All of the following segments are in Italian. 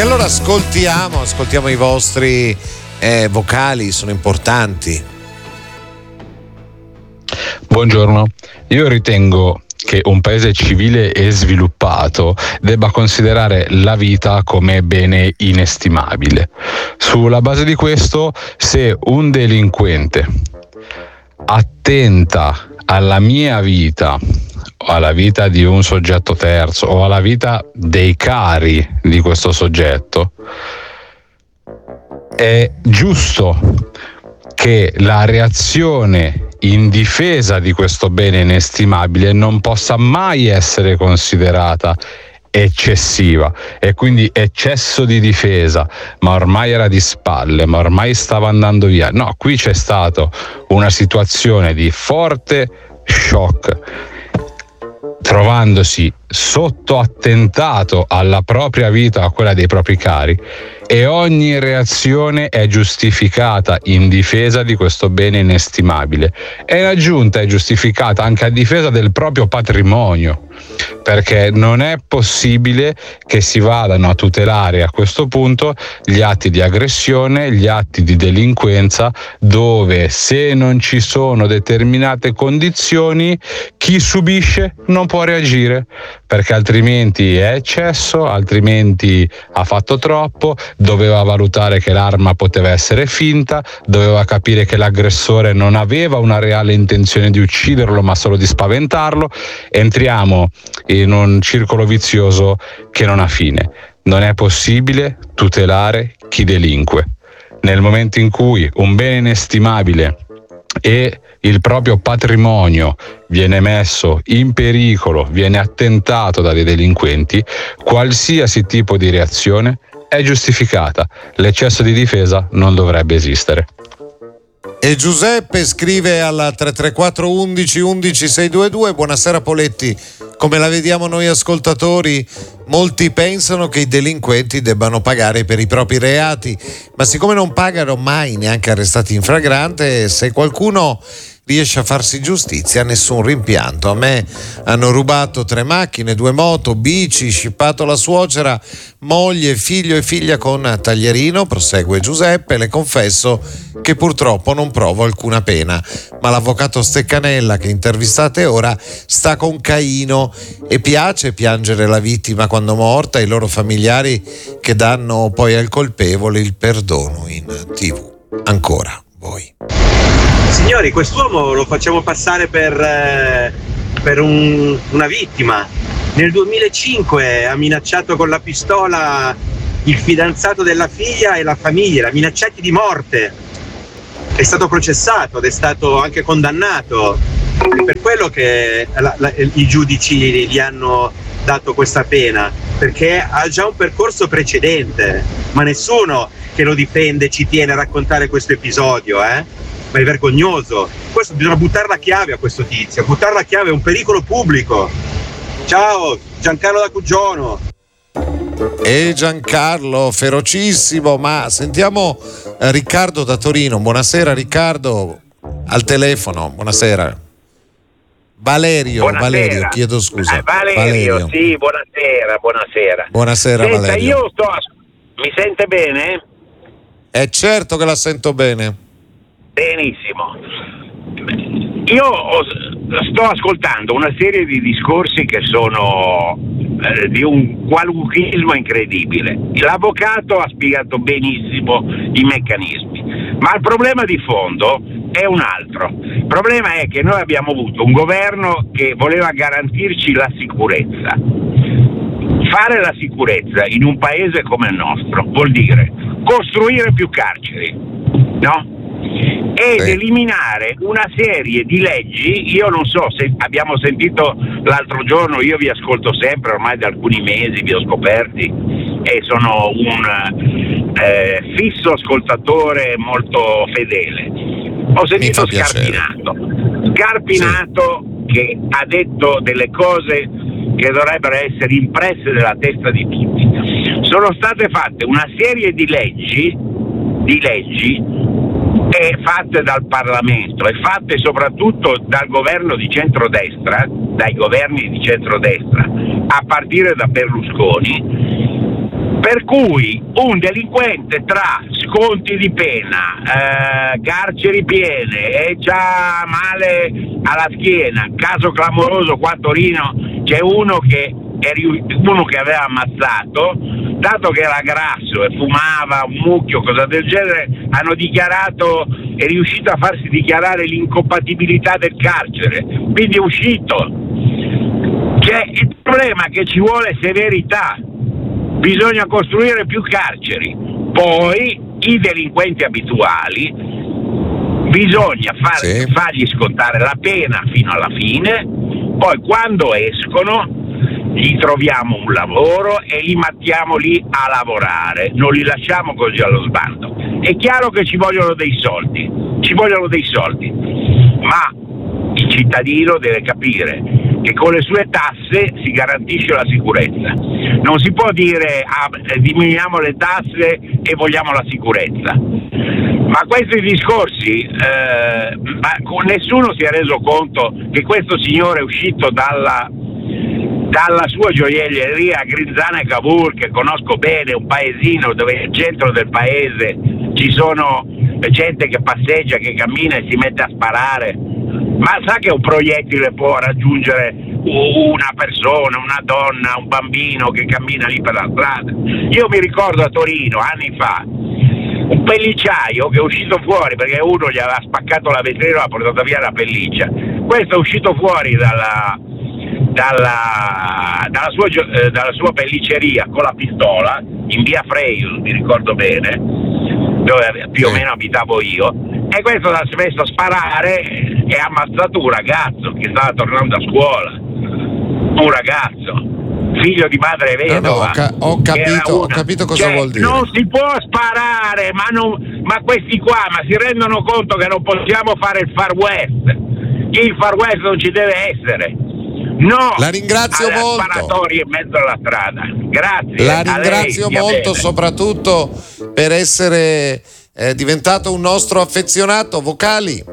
allora ascoltiamo i vostri vocali, sono importanti. Buongiorno, io ritengo che un paese civile e sviluppato debba considerare la vita come bene inestimabile. Sulla base di questo, se un delinquente attenta alla mia vita, alla vita di un soggetto terzo o alla vita dei cari di questo soggetto, è giusto che la reazione in difesa di questo bene inestimabile non possa mai essere considerata eccessiva, e quindi eccesso di difesa, ma ormai era di spalle, ma ormai stava andando via. No, qui c'è stata una situazione di forte shock, trovandosi sotto attentato alla propria vita o a quella dei propri cari, e ogni reazione è giustificata in difesa di questo bene inestimabile, e in aggiunta è giustificata anche a difesa del proprio patrimonio, perché non è possibile che si vadano a tutelare a questo punto gli atti di aggressione, gli atti di delinquenza, dove se non ci sono determinate condizioni chi subisce non può reagire, perché altrimenti è eccesso, altrimenti ha fatto troppo, doveva valutare che l'arma poteva essere finta, doveva capire che l'aggressore non aveva una reale intenzione di ucciderlo ma solo di spaventarlo. Entriamo in un circolo vizioso che non ha fine. Non è possibile tutelare chi delinque. Nel momento in cui un bene inestimabile e il proprio patrimonio viene messo in pericolo, viene attentato da dei delinquenti, qualsiasi tipo di reazione è giustificata. L'eccesso di difesa non dovrebbe esistere. E Giuseppe scrive alla 334 11 11 622: buonasera Poletti, come la vediamo noi ascoltatori? Molti pensano che i delinquenti debbano pagare per i propri reati, ma siccome non pagano mai, neanche arrestati in flagrante, se qualcuno riesce a farsi giustizia, nessun rimpianto. A me hanno rubato 3 macchine, 2 moto, bici, scippato la suocera, moglie, figlio e figlia con taglierino, prosegue Giuseppe. Le confesso che purtroppo non provo alcuna pena, ma l'avvocato Steccanella che intervistate ora sta con Caino e piace piangere la vittima quando morta e i loro familiari che danno poi al colpevole il perdono in TV. Ancora voi. Signori, quest'uomo lo facciamo passare per una vittima. Nel 2005 ha minacciato con la pistola il fidanzato della figlia e la famiglia, l'ha minacciati di morte. È stato processato ed è stato anche condannato. È per quello che i giudici gli hanno dato questa pena, perché ha già un percorso precedente, ma nessuno che lo difende ci tiene a raccontare questo episodio, ma è vergognoso. Questo bisogna buttare la chiave a questo tizio, buttare la chiave è un pericolo pubblico. Ciao, Giancarlo da Cuggiono. E Giancarlo, ferocissimo, ma sentiamo Riccardo da Torino. Buonasera Riccardo, al telefono, buonasera. Valerio, chiedo scusa. Valerio, sì, buonasera. Buonasera. Senta, Valerio. Mi sente bene? È certo che la sento bene. Benissimo. Io sto ascoltando una serie di discorsi che sono di un qualunquismo incredibile. L'avvocato ha spiegato benissimo i meccanismi, ma il problema di fondo è un altro. Il problema è che noi abbiamo avuto un governo che voleva garantirci la sicurezza. Fare la sicurezza in un paese come il nostro vuol dire costruire più carceri, no? Ed eliminare una serie di leggi. Io non so se abbiamo sentito l'altro giorno, io vi ascolto sempre ormai da alcuni mesi, vi ho scoperti e sono un fisso ascoltatore molto fedele. Ho sentito Scarpinato che ha detto delle cose che dovrebbero essere impresse nella testa di tutti. Sono state fatte una serie di leggi fatte dal Parlamento e fatte soprattutto dal governo di centrodestra, dai governi di centrodestra, a partire da Berlusconi, Per cui un delinquente tra sconti di pena, carceri piene e c'ha male alla schiena, caso clamoroso qua a Torino c'è uno che aveva ammazzato, dato che era grasso e fumava un mucchio, cosa del genere, hanno dichiarato, è riuscito a farsi dichiarare l'incompatibilità del carcere, quindi è uscito. C'è il problema che ci vuole severità, bisogna costruire più carceri, poi i delinquenti abituali bisogna fargli scontare la pena fino alla fine, poi quando escono gli troviamo un lavoro e li mettiamo lì a lavorare, non li lasciamo così allo sbando. È chiaro che ci vogliono dei soldi, ma il cittadino deve capire che con le sue tasse si garantisce la sicurezza. Non si può dire diminuiamo le tasse e vogliamo la sicurezza. Ma questi discorsi, nessuno si è reso conto che questo signore è uscito dalla sua gioielleria a Grinzane e Cavour, che conosco bene, un paesino dove nel centro del paese ci sono gente che passeggia, che cammina e si mette a sparare. Ma sa che un proiettile può raggiungere una persona, una donna, un bambino che cammina lì per la strada? Io mi ricordo a Torino, anni fa, un pellicciaio che è uscito fuori perché uno gli aveva spaccato la vetrina e l'ha portata via la pelliccia. Questo è uscito fuori dalla sua pellicceria con la pistola in via Freius, mi ricordo bene, dove più o meno abitavo io, e questo si è messo a sparare e ha ammazzato un ragazzo che stava tornando a scuola, un ragazzo figlio di madre vedova. Ho capito cosa vuol dire. Non si può sparare, ma questi qua si rendono conto che non possiamo fare il Far West. Il Far West non ci deve essere. No, la ringrazio molto. Sparatorie in mezzo alla strada. Grazie. La ringrazio molto, soprattutto per essere diventato un nostro affezionato. Vocali.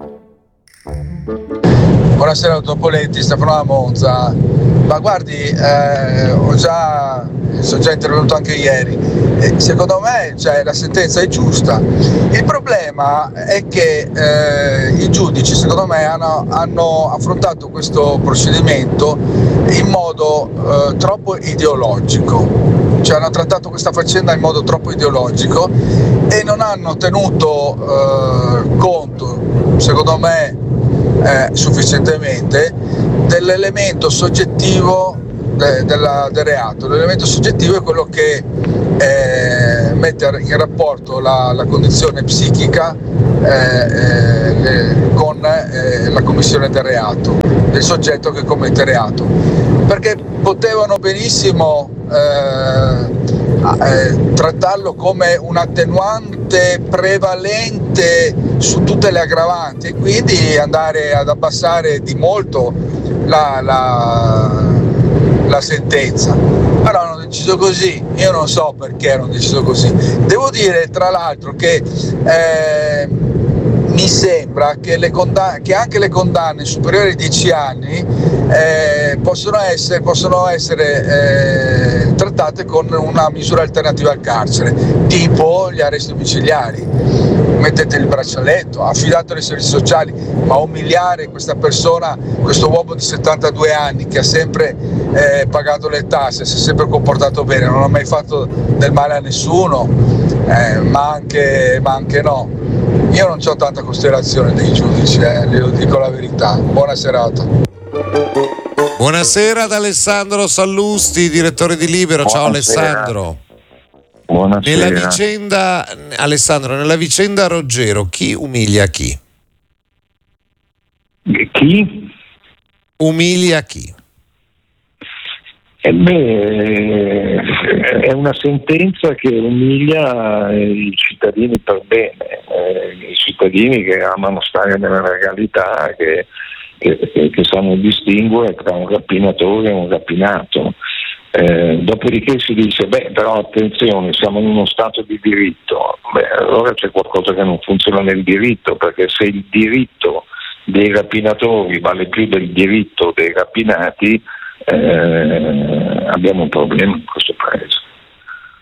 Buonasera dottor Poletti, Stefano da Monza. Ma guardi, sono già intervenuto anche ieri. Secondo me la sentenza è giusta. Il problema è che i giudici, secondo me, hanno affrontato questo procedimento in modo troppo ideologico. Cioè hanno trattato questa faccenda in modo troppo ideologico e non hanno tenuto conto, secondo me, sufficientemente dell'elemento soggettivo del reato. L'elemento soggettivo è quello che mette in rapporto la condizione psichica con la commissione del reato, del soggetto che commette reato, perché potevano benissimo trattarlo come un attenuante prevalente su tutte le aggravanti e quindi andare ad abbassare di molto la sentenza. Però hanno deciso così, io non so perché hanno deciso così. Devo dire tra l'altro che mi sembra che anche le condanne superiori ai 10 anni possono essere trattate con una misura alternativa al carcere, tipo gli arresti domiciliari. Mettete il braccialetto, affidatelo ai servizi sociali, ma umiliare questa persona, questo uomo di 72 anni che ha sempre pagato le tasse, si è sempre comportato bene, non ha mai fatto del male a nessuno, ma anche no. Io non ho tanta considerazione dei giudici, lo dico la verità. Buona serata. Buonasera ad Alessandro Sallusti, direttore di Libero. Ciao Alessandro. Buonasera. Nella vicenda Roggero, chi umilia chi? Chi? Umilia chi? È una sentenza che umilia i cittadini per bene, i cittadini che amano stare nella legalità, che sanno distinguere tra un rapinatore e un rapinato. Dopodiché si dice, però attenzione, siamo in uno stato di diritto. Allora c'è qualcosa che non funziona nel diritto, perché se il diritto dei rapinatori vale più del diritto dei rapinati, abbiamo un problema in questo paese.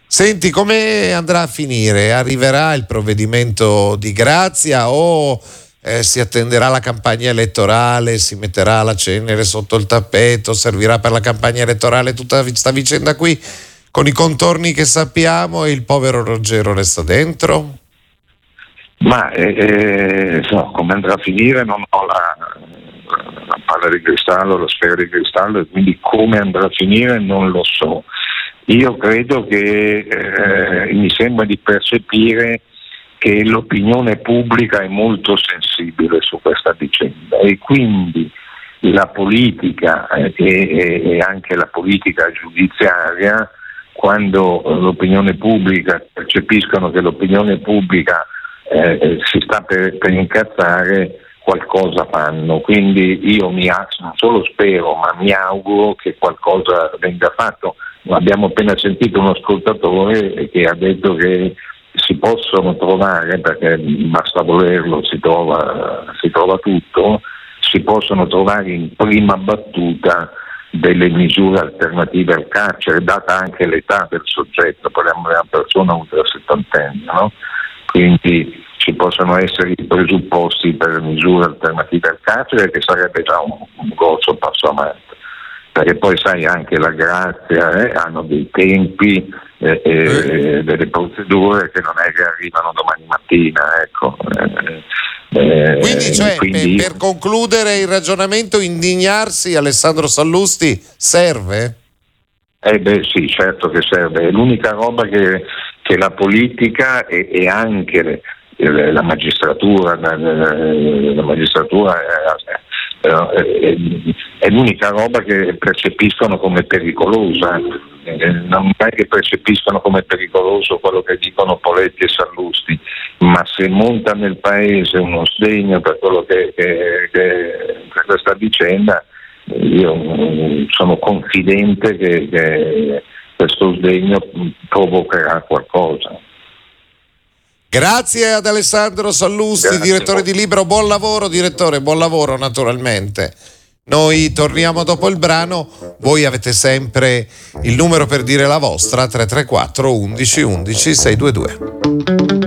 Senti, come andrà a finire? Arriverà il provvedimento di grazia o si attenderà la campagna elettorale, si metterà la cenere sotto il tappeto, servirà per la campagna elettorale tutta questa vicenda qui con i contorni che sappiamo e il povero Ruggero resta dentro? Ma come andrà a finire non ho la palla di cristallo, la sfera di cristallo, e quindi come andrà a finire non lo so. Io credo che mi sembra di percepire che l'opinione pubblica è molto sensibile su questa vicenda e quindi la politica e anche la politica giudiziaria, quando l'opinione pubblica percepiscono che l'opinione pubblica si sta per incazzare, qualcosa fanno. Quindi io non solo spero, ma mi auguro che qualcosa venga fatto. Abbiamo appena sentito un ascoltatore che ha detto che si possono trovare, perché basta volerlo, si trova tutto, si possono trovare in prima battuta delle misure alternative al carcere, data anche l'età del soggetto, parliamo di una persona ultra settantenne, no? Quindi ci possono essere i presupposti per misure alternative al carcere, che sarebbe già un grosso passo avanti, perché poi sai anche la grazia hanno dei tempi delle procedure che non è che arrivano domani mattina, ecco. Quindi per concludere il ragionamento, indignarsi, Alessandro Sallusti, serve? Sì, certo che serve. È l'unica roba che la politica e anche la magistratura è l'unica roba che percepiscono come pericolosa. Non è che percepiscono come pericoloso quello che dicono Poletti e Sallusti, ma se monta nel paese uno sdegno per quello che per questa vicenda, io sono confidente che questo sdegno provocherà qualcosa. Grazie ad Alessandro Sallusti, Grazie. direttore di Libero. Buon lavoro, direttore, buon lavoro naturalmente. Noi torniamo dopo il brano, voi avete sempre il numero per dire la vostra, 334 11 11 622.